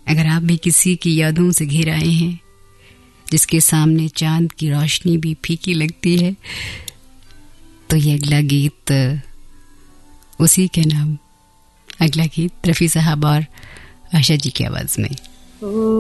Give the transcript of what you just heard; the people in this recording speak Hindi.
अगर आप भी किसी की यादों से घिर आए हैं, जिसके सामने चांद की रोशनी भी फीकी लगती है, तो ये अगला गीत उसी के नाम, अगला गीत रफ़ी साहब और आशा जी की आवाज़ में।